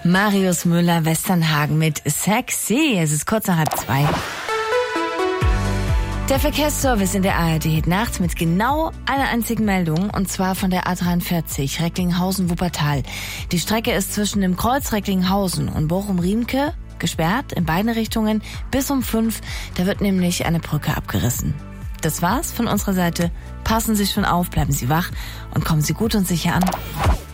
Marius Müller, Westernhagen mit Sexy. Es ist kurz nach 1:30. Der Verkehrsservice in der ARD nachts mit genau einer einzigen Meldung, und zwar von der A43 Recklinghausen-Wuppertal. Die Strecke ist zwischen dem Kreuz Recklinghausen und Bochum-Riemke gesperrt in beiden Richtungen bis um 5. Da wird nämlich eine Brücke abgerissen. Das war's von unserer Seite. Passen Sie schon auf, bleiben Sie wach und kommen Sie gut und sicher an.